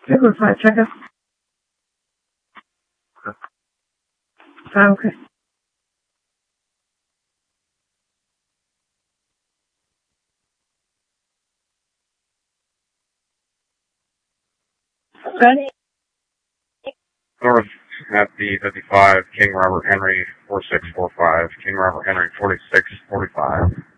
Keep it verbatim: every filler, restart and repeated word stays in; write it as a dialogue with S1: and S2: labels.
S1: Figure five, check it. Okay. Ready?
S2: North at the fifty-five, King Robert Henry, four six four five, King Robert Henry, forty-six forty-five.